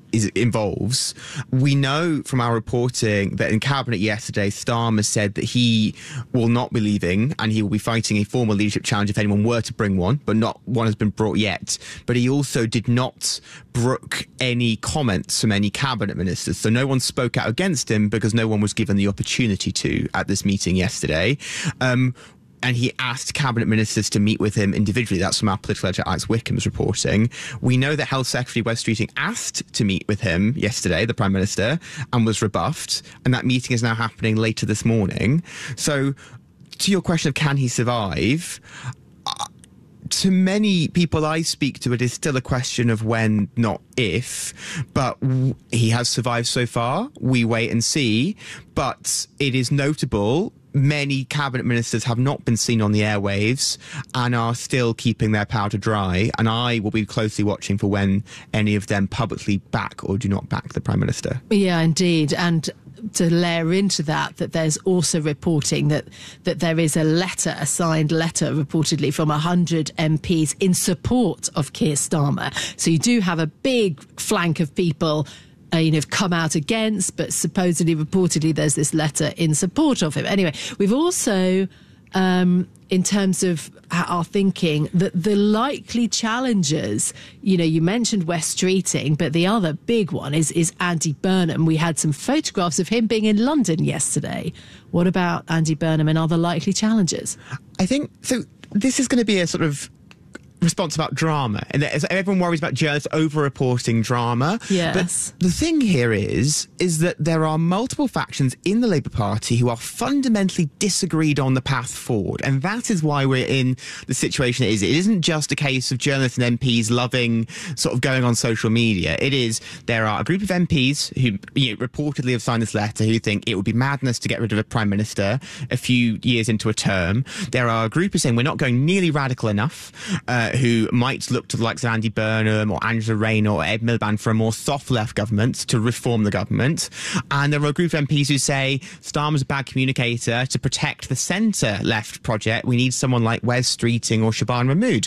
is involves. We know from our reporting that in Cabinet yesterday, Starmer said that he will not be leaving and he will be fighting a formal leadership challenge if anyone were to bring one, but not one has been brought yet. But he also did not brook any comments from any Cabinet ministers. So no one spoke out against him because no one was given the opportunity to at this meeting yesterday. Um, And he asked cabinet ministers to meet with him individually. That's from our political editor, Alex Wickham's reporting. We know that Health Secretary Wes Streeting asked to meet with him yesterday, the Prime Minister, and was rebuffed. And that meeting is now happening later this morning. So to your question of can he survive, uh, to many people I speak to, it is still a question of when, not if. But w- he has survived so far. We wait and see. But it is notable many cabinet ministers have not been seen on the airwaves and are still keeping their powder dry. And I will be closely watching for when any of them publicly back or do not back the Prime Minister. Yeah, indeed. And to layer into that, that there's also reporting that that there is a letter, a signed letter, reportedly from one hundred M Ps in support of Keir Starmer. So you do have a big flank of people Uh, you know, have come out against, but supposedly, reportedly, there's this letter in support of him. Anyway, we've also, um, in terms of our thinking, that the likely challengers, you know, you mentioned Wes Streeting, but the other big one is, is Andy Burnham. We had some photographs of him being in London yesterday. What about Andy Burnham and other likely challengers? I think, so this is going to be a sort of response about drama, and everyone worries about journalists over-reporting drama. Yes. But the thing here is, is that there are multiple factions in the Labour Party who are fundamentally disagreed on the path forward, and that is why we're in the situation it is. It isn't just a case of journalists and M Ps loving sort of going on social media. It is, there are a group of M Ps who, you know, reportedly have signed this letter who think it would be madness to get rid of a Prime Minister a few years into a term. There are a group who saying we're not going nearly radical enough, uh, who might look to the likes of Andy Burnham or Angela Rayner or Ed Miliband for a more soft left government to reform the government. And there are a group of M Ps who say Starmer's a bad communicator. To protect the centre left project, we need someone like Wes Streeting or Shaban Mahmood.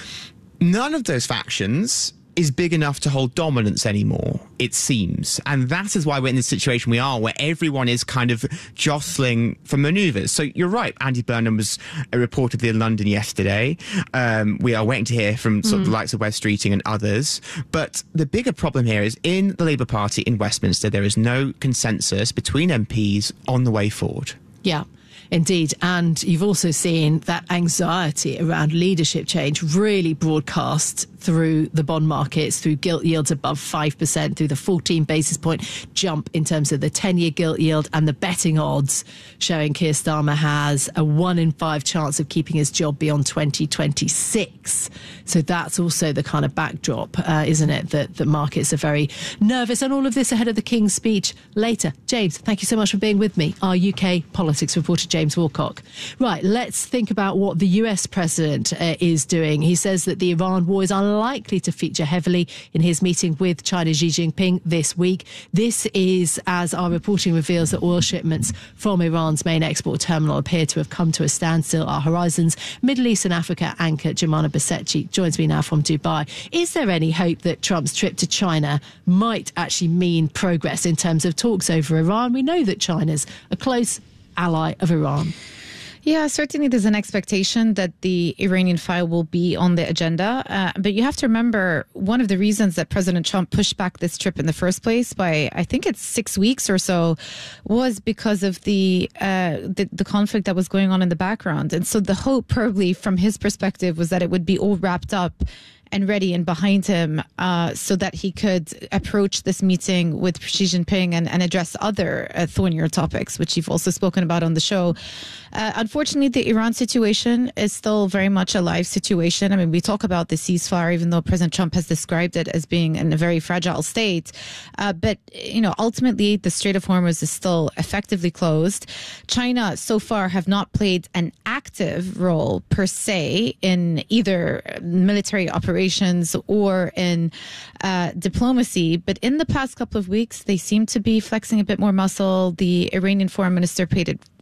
None of those factions is big enough to hold dominance anymore, it seems. And that is why we're in the situation we are, where everyone is kind of jostling for manoeuvres. So you're right, Andy Burnham was reportedly in London yesterday. Um, we are waiting to hear from sort of the likes of Wes Streeting and others. But the bigger problem here is in the Labour Party in Westminster, there is no consensus between M Ps on the way forward. Yeah. Indeed. And you've also seen that anxiety around leadership change really broadcast through the bond markets, through gilt yields above five percent, through the fourteen basis point jump in terms of the ten-year gilt yield, and the betting odds showing Keir Starmer has a one in five chance of keeping his job beyond twenty twenty-six. So that's also the kind of backdrop, uh, isn't it, that the markets are very nervous. And all of this ahead of the King's speech later. James, thank you so much for being with me, our U K politics reporter, James Wilcock. Right, let's think about what the U S president uh, is doing. He says that the Iran war is unlikely to feature heavily in his meeting with China's Xi Jinping this week. This is as our reporting reveals that oil shipments from Iran's main export terminal appear to have come to a standstill. Our Horizons Middle East and Africa anchor Jemana Basetchi joins me now from Dubai. Is there any hope that Trump's trip to China might actually mean progress in terms of talks over Iran? We know that China's a close ally of Iran. Yeah, certainly there's an expectation that the Iranian file will be on the agenda. Uh, but you have to remember, one of the reasons that President Trump pushed back this trip in the first place by, I think it's six weeks or so, was because of the, uh, the the conflict that was going on in the background. And so the hope, probably from his perspective, was that it would be all wrapped up and ready and behind him uh, so that he could approach this meeting with Xi Jinping and, and address other uh, thornier topics, which you've also spoken about on the show. Uh, unfortunately, the Iran situation is still very much a live situation. I mean, we talk about the ceasefire, even though President Trump has described it as being in a very fragile state. Uh, but, you know, ultimately, the Strait of Hormuz is still effectively closed. China so far have not played an active role per se in either military operations or in uh, diplomacy. But in the past couple of weeks, they seem to be flexing a bit more muscle. The Iranian foreign minister paid it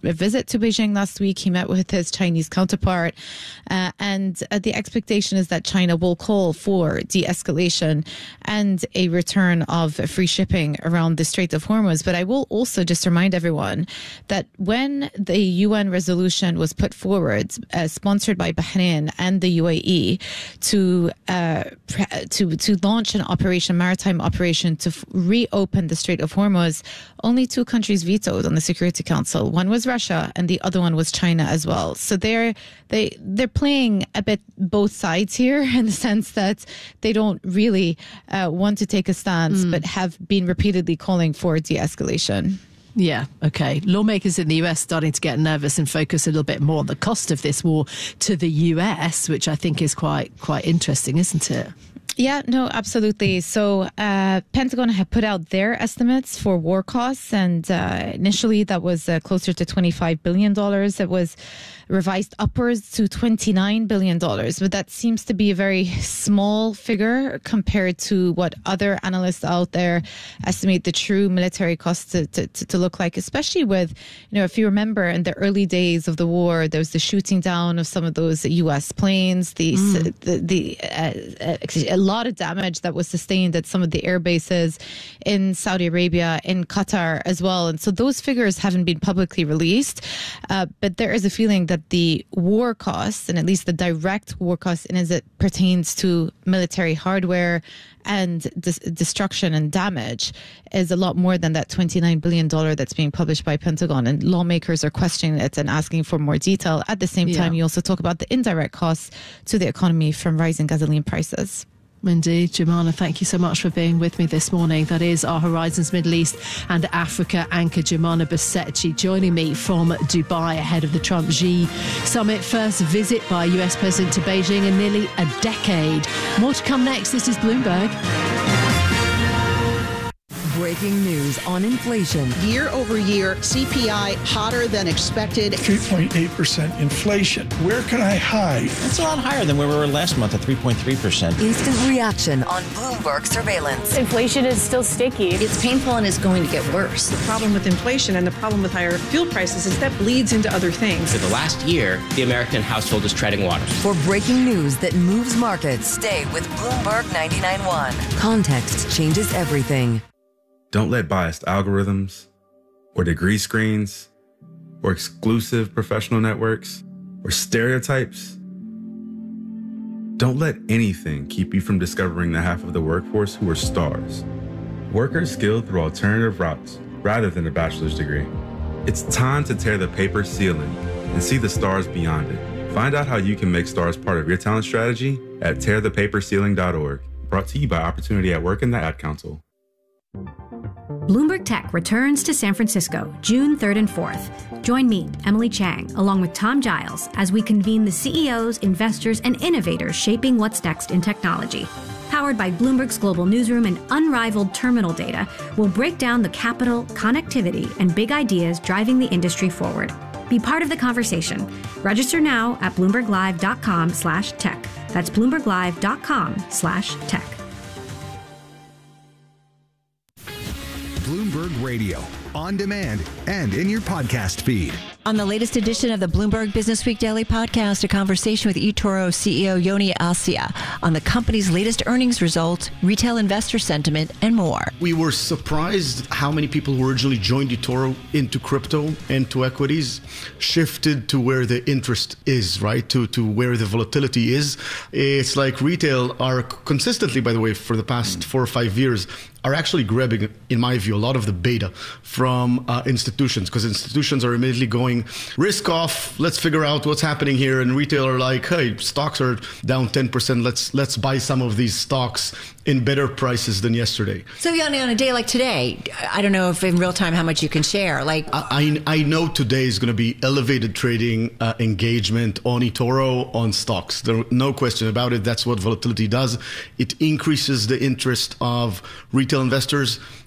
a visit to Beijing last week. He met with his Chinese counterpart. Uh, and uh, the expectation is that China will call for de-escalation and a return of free shipping around the Strait of Hormuz. But I will also just remind everyone that when the U N resolution was put forward, uh, sponsored by Bahrain and the U A E, to uh, to to launch an operation, maritime operation, to f- reopen the Strait of Hormuz, only two countries vetoed on the Security Council. One was Russia, and the other one was China as well. So they're they they're playing a bit both sides here, in the sense that they don't really uh, want to take a stance, mm. but have been repeatedly calling for de-escalation. Yeah, okay. Lawmakers in the U S starting to get nervous and focus a little bit more on the cost of this war to the U S, which I think is quite quite interesting, isn't it? Yeah, no, absolutely. So uh, Pentagon had put out their estimates for war costs, and uh, initially that was uh, closer to twenty-five billion dollars. It was revised upwards to twenty-nine billion dollars, but that seems to be a very small figure compared to what other analysts out there estimate the true military costs to, to, to look like, especially with, you know, if you remember in the early days of the war, there was the shooting down of some of those U S planes, the, mm. the, the uh, a lot of damage that was sustained at some of the air bases in Saudi Arabia, in Qatar as well. And so those figures haven't been publicly released, uh, but there is a feeling that the war costs, and at least the direct war costs, and as it pertains to military hardware and dis- destruction and damage, is a lot more than that twenty-nine billion dollars that's being published by Pentagon. And lawmakers are questioning it and asking for more detail. At the same time, yeah. you also talk about the indirect costs to the economy from rising gasoline prices. Indeed. Jumana, thank you so much for being with me this morning. That is our Horizons Middle East and Africa anchor, Jumana Basetchi, joining me from Dubai ahead of the Trump-Xi summit. First visit by U S President to Beijing in nearly a decade. More to come next. This is Bloomberg. Breaking news on inflation. Year over year, C P I hotter than expected. three point eight percent inflation. Where can I hide? That's a lot higher than where we were last month at three point three percent. Instant reaction on Bloomberg surveillance. Inflation is still sticky. It's painful and it's going to get worse. The problem with inflation and the problem with higher fuel prices is that bleeds into other things. For the last year, the American household is treading water. For breaking news that moves markets, stay with Bloomberg ninety-nine point one. Context changes everything. Don't let biased algorithms or degree screens or exclusive professional networks or stereotypes. Don't let anything keep you from discovering the half of the workforce who are stars. Workers skilled through alternative routes rather than a bachelor's degree. It's time to tear the paper ceiling and see the stars beyond it. Find out how you can make stars part of your talent strategy at tear the paper ceiling dot org. Brought to you by Opportunity at Work and the Ad Council. Bloomberg Tech returns to San Francisco June third and fourth. Join me, Emily Chang, along with Tom Giles, as we convene the C E Os, investors, and innovators shaping what's next in technology. Powered by Bloomberg's global newsroom and unrivaled terminal data, we'll break down the capital, connectivity, and big ideas driving the industry forward. Be part of the conversation. Register now at bloomberg live dot com slash tech. That's bloomberg live dot com slash tech. Bloomberg Radio, on demand and in your podcast feed. On the latest edition of the Bloomberg Business Week Daily Podcast, a conversation with eToro C E O Yoni Assia on the company's latest earnings results, retail investor sentiment, and more. We were surprised how many people who originally joined eToro into crypto and to equities shifted to where the interest is, right? To, to where the volatility is. It's like retail are consistently, by the way, for the past four or five years, are actually grabbing, in my view, a lot of the beta from uh, institutions, because institutions are immediately going risk off. Let's figure out what's happening here. And retail are like, hey, stocks are down ten percent. Let's let's buy some of these stocks in better prices than yesterday. So, Yanni, on a day like today, I don't know if in real time how much you can share. Like, I I, I know today is going to be elevated trading uh, engagement on eToro on stocks. There no question about it. That's what volatility does. It increases the interest of retail investors.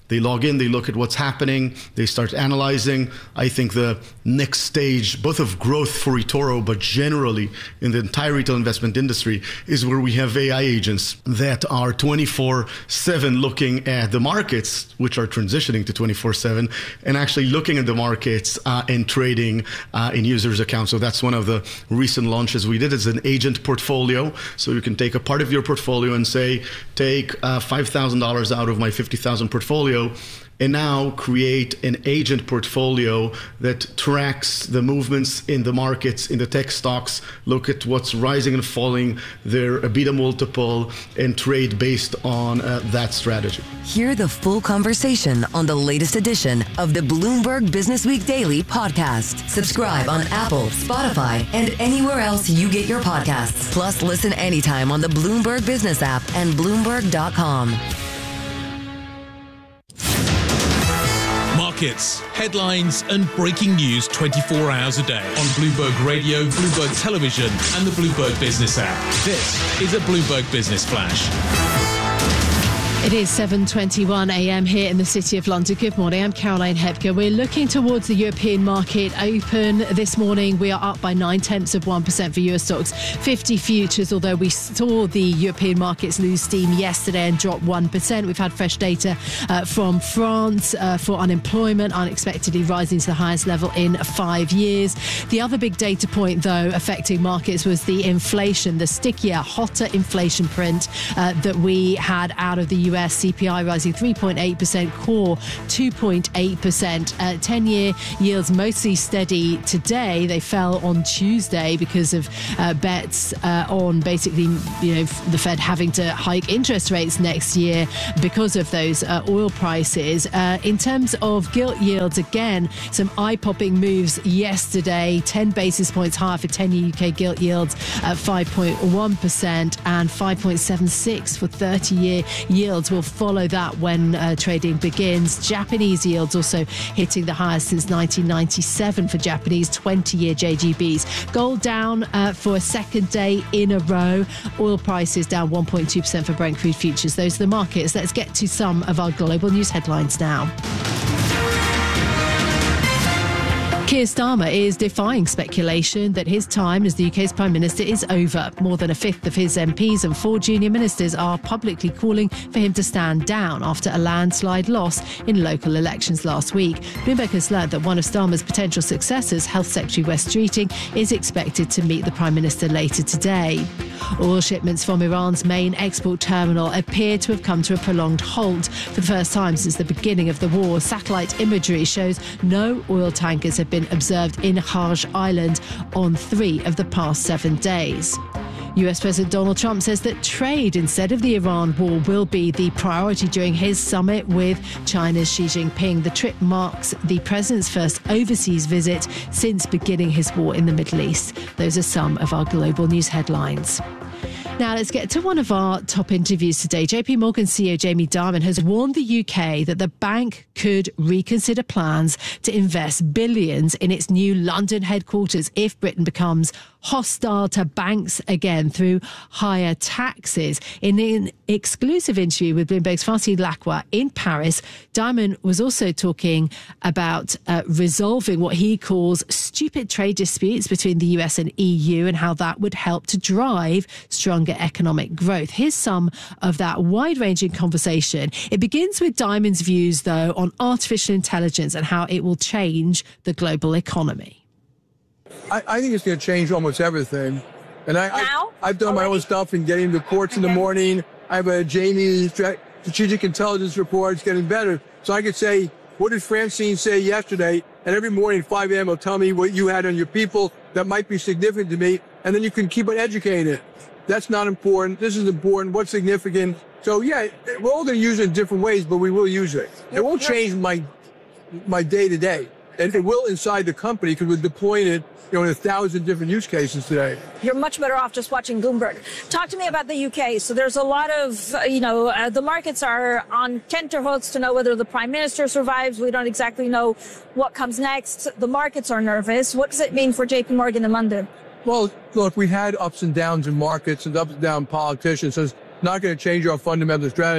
They log in, they look at what's happening, they start analyzing. I think the next stage, both of growth for eToro, but generally in the entire retail investment industry, is where we have A I agents that are twenty-four seven looking at the markets, which are transitioning to twenty-four seven, and actually looking at the markets uh, and trading uh, in users' accounts. So that's one of the recent launches we did. It's an agent portfolio. So you can take a part of your portfolio and say, take uh, five thousand dollars out of my fifty thousand portfolio, and now create an agent portfolio that tracks the movements in the markets, in the tech stocks, look at what's rising and falling, their EBITDA multiple, and trade based on uh, that strategy. Hear the full conversation on the latest edition of the Bloomberg Business Week Daily podcast. Subscribe on Apple, Spotify, and anywhere else you get your podcasts. Plus, listen anytime on the Bloomberg Business app and Bloomberg dot com. Markets, headlines, and breaking news twenty-four hours a day on Bloomberg Radio, Bloomberg Television, and the Bloomberg Business app. This is a Bloomberg Business Flash. It is seven twenty-one a m here in the City of London. Good morning, I'm Caroline Hepker. We're looking towards the European market open this morning. We are up by nine tenths of one percent for Euro Stoxx fifty futures, although we saw the European markets lose steam yesterday and drop one percent. We've had fresh data uh, from France uh, for unemployment, unexpectedly rising to the highest level in five years. The other big data point, though, affecting markets was the inflation, the stickier, hotter inflation print uh, that we had out of the U S. U S C P I rising three point eight percent, core two point eight percent. Uh, ten-year yields mostly steady today. They fell on Tuesday because of uh, bets uh, on basically, you know, the Fed having to hike interest rates next year because of those uh, oil prices. Uh, in terms of gilt yields, again, some eye-popping moves yesterday. ten basis points higher for ten-year U K gilt yields at five point one percent and five point seven six for thirty-year yields. Will follow that when uh, trading begins. Japanese yields also hitting the highest since nineteen ninety-seven for Japanese twenty-year J G Bs. Gold down uh, for a second day in a row. Oil prices down one point two percent for Brent crude futures. Those are the markets. Let's get to some of our global news headlines now. Keir Starmer is defying speculation that his time as the U K's Prime Minister is over. More than a fifth of his M Ps and four junior ministers are publicly calling for him to stand down after a landslide loss in local elections last week. Bloomberg has learned that one of Starmer's potential successors, Health Secretary Wes Streeting, is expected to meet the Prime Minister later today. Oil shipments from Iran's main export terminal appear to have come to a prolonged halt for the first time since the beginning of the war. Satellite imagery shows no oil tankers have been observed in Hajj Island on three of the past seven days. U S President Donald Trump says that trade instead of the Iran war will be the priority during his summit with China's Xi Jinping. The trip marks the president's first overseas visit since beginning his war in the Middle East. Those are some of our global news headlines. Now let's get to one of our top interviews today. J P Morgan C E O Jamie Dimon has warned the U K that the bank could reconsider plans to invest billions in its new London headquarters if Britain becomes hostile to banks again through higher taxes. In an exclusive interview with Bloomberg's Farsi Lakwa in Paris, Dimon was also talking about uh, resolving what he calls stupid trade disputes between the U S and E U and how that would help to drive stronger economic growth. Here's some of that wide-ranging conversation. It begins with Dimon's views, though, on artificial intelligence and how it will change the global economy. I, I think it's going to change almost everything. And I, I, I've done Already? my own stuff in getting the courts okay. in the morning. I have a Jamie strategic intelligence report. It's getting better. So I could say, what did Francine say yesterday? And every morning at five a m will tell me what you had on your people that might be significant to me. And then you can keep it educated. That's not important. This is important. What's significant? So, yeah, we're all going to use it in different ways, but we will use it. It won't change my my day-to-day. And it will inside the company because we're deploying it, you know, in a thousand different use cases today. You're much better off just watching Bloomberg. Talk to me about the U K. So there's a lot of, uh, you know, uh, the markets are on tenterhooks to know whether the Prime Minister survives. We don't exactly know what comes next. The markets are nervous. What does it mean for J P Morgan in London? Well, look, we had ups and downs in markets and ups and down politicians, so it's not going to change our fundamental strategy.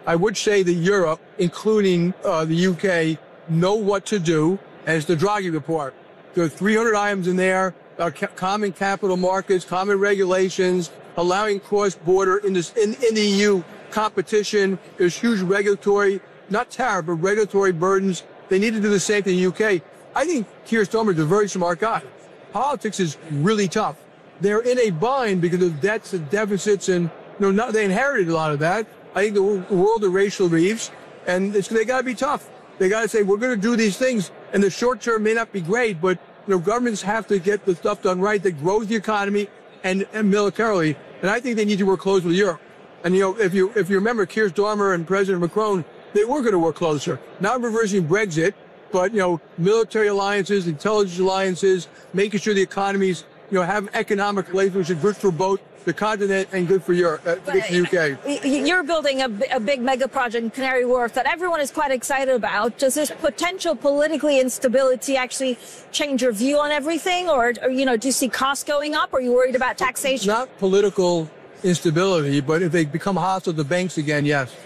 I would say that Europe, including uh, the U K, know what to do, and it's the Draghi report. There are three hundred items in there, uh, ca- common capital markets, common regulations, allowing cross-border in, this, in, in the E U competition. There's huge regulatory, not tariff, but regulatory burdens. They need to do the same thing in the U K. I think Keir Starmer is a very smart guy. Politics is really tough. They're in a bind because of debts and deficits, and you know, not, they inherited a lot of that. I think the world of Rachel Reeves, and it's, they got to be tough. They got to say, we're going to do these things, and the short term may not be great, but you know, governments have to get the stuff done right that grows the economy and, and militarily. And I think they need to work close with Europe. And you know, if you if you remember, Keir Starmer and President Macron, they were going to work closer. Not reversing Brexit, but you know, military alliances, intelligence alliances, making sure the economies you know have economic relations which are good for both the continent and good for Europe, uh, good for the U K. You're building a, a big mega project in Canary Wharf that everyone is quite excited about. Does this potential politically instability actually change your view on everything? Or, or, you know, do you see costs going up? Or are you worried about taxation? Not political instability, but if they become hostile to banks again, yes.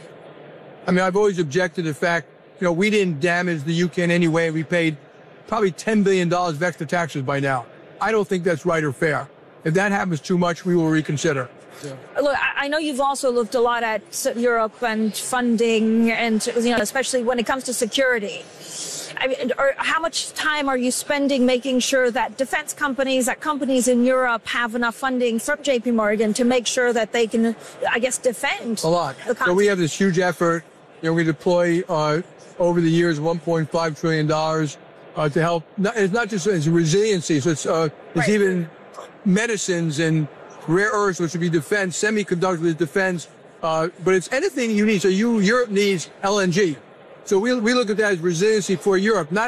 I mean, I've always objected to the fact, you know, we didn't damage the U K in any way. We paid probably ten billion dollars of extra taxes by now. I don't think that's right or fair. If that happens too much, we will reconsider. Yeah. Look, I know you've also looked a lot at Europe and funding, and you know, especially when it comes to security. I mean, or how much time are you spending making sure that defense companies, that companies in Europe have enough funding from J P Morgan to make sure that they can, I guess, defend a lot? The so we have this huge effort. You know, we deploy uh, over the years one point five trillion dollars uh, to help. Not, it's not just it's resiliency. So it's uh, it's right. even medicines and rare earths, which would be defense, semiconductors, defense, uh, but it's anything you need. So you, Europe needs L N G. So we, we look at that as resiliency for Europe, not